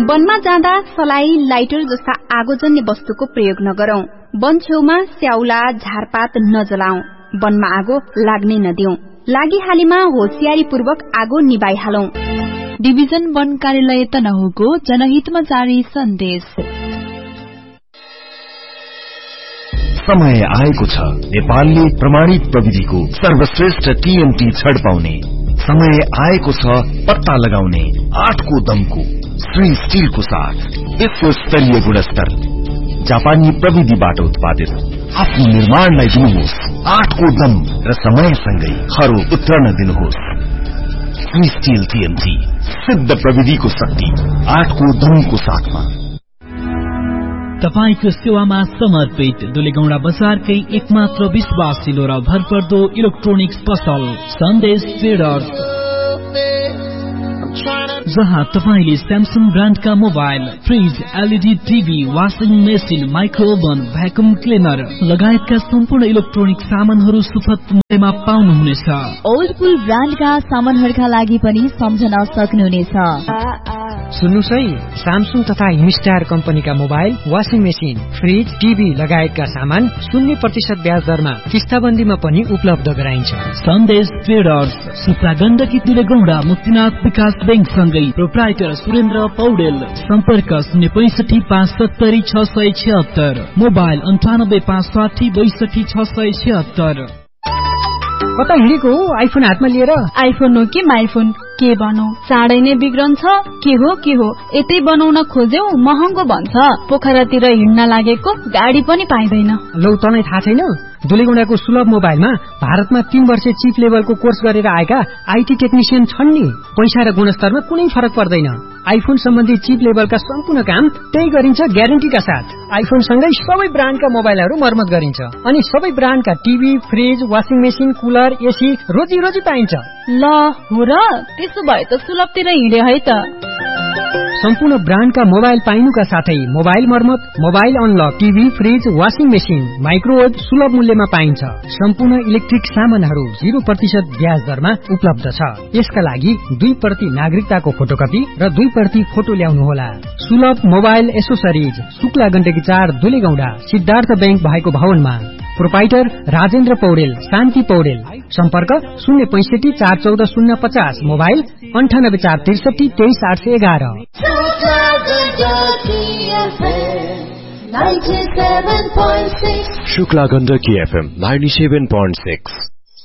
वनमा जाँदा सलाई, लाइटर जस्ता आगोजन्य वस्तुको प्रयोग नगरौं। वन छेउमा स्याउला, झारपात नजलाऊ। वनमा आगो लाग्नै नदिऊ। लागिहालीमा होशियारीपूर्वक आगो निभाइहालौं। डिभिजन वन कार्यालय तनहुको जनहितमा जारी सन्देश। समय आएको छ नेपालले प्रमाणित प्रविधिको सर्वश्रेष्ठ टीएमटी छड पाउने। समय आएको छ पत्ता लगाउने 8 को दमको श्री स्टीलको साथ विश्व स्तरीय गुणस्तर जापानी प्रविधिबाट उत्पादित आफ्नो निर्माणलाई दिनुहोस् 8 को दम र समयसँगै खरो उत्रन दिनुहोस्। श्री स्टील टीएमटी सिद्ध प्रविधिको शक्ति 8 को दमको साथमा। तपाईको सेवामा समर्पित दुलेगौंडा बजारकै एकमात्र विश्वासिलो र भरपर्दो इलेक्ट्रोनिक्स पसल सन्देश ट्रेडर्स, जहाँ तपाईले Samsung ब्रान्डका mobile, fridge, LED TV, washing machine, माइक्रोओभन, vacuum cleaner लगायतका सम्पूर्ण इलेक्ट्रोनिक सामानहरू सुपथ मूल्यमा पाउनुहुनेछ। ओल्डपुल ब्रान्डका सामानहरूका लागि पनि सम्झन सक्नुहुनेछ। सुन्नुस् है, स्यामसङ तथा हिमस्टार कम्पनीका mobile, washing machine, fridge, TV लगायतका सामान 0% ब्याज दरमा किस्ताबन्दीमा पनि उपलब्ध गराइन्छ। सन्देश ट्रेडर्स, सुक्खा गण्डकी दुलेगौंडा मुक्तिनाथ विकास बैंक सँगै प्रोप्राइटर सुरेन्द्र पौडेल। सम्पर्क 065 570 676, मोबाइल 98 560 62 676। कता हिँडेको हो आइफोन हातमा लिएर? आइफोन हो कि माइफोन, के बनाऊ? चाँडै नै बिग्रन्छ। के हो यतै बनाउन खोज्यौ महँगो भन्छ। पोखरातिर हिँड्न लागेको गाडी पनि पाइदैन। लौ तँलाई थाहा छैन? दुलेगौंडाको सुलभ मोबाइलमा भारतमा 3 वर्ष चिप लेभलको कोर्स गरेर आएका आईटी टेक्निशियन छन् नि। पैसा र गुणस्तरमा कुनै फरक पर्दैन। आइफोन सम्बन्धी चिप लेभलका सम्पूर्ण काम त्यही गरिन्छ ग्यारेन्टीका साथ। आइफोन सँगै सबै ब्रान्डका मोबाइलहरू मर्मत गरिन्छ अनि सबै ब्रान्डका TV, fridge, washing machine, cooler, AC रोजी पाइन्छ। ल हो र, त्यसो भए त सुलभतिर हिँड्यो है त। सम्पूर्ण ब्रान्डका मोबाइल पाइनुका साथै मोबाइल मर्मत, mobile unlock, TV, fridge, washing machine, microwave सुलभ मूल्यमा पाइन्छ। सम्पूर्ण इलेक्ट्रिक सामानहरू 0% ब्याज दरमा उपलब्ध छ। यसका लागि 2% नागरिकताको फोटोकपी र 2% फोटो ल्याउनुहोला। सुलभ mobile accessories, Shukla Gandaki 4 Dulegaunda, Siddhartha bank भएको भवनमा। प्रोपाइटर राजेन्द्र पौडेल, शान्ति पौडेल। सम्पर्क 065 414 050, मोबाइल 98 463 23 811। शुक्ला गण्डकी FM 97.6।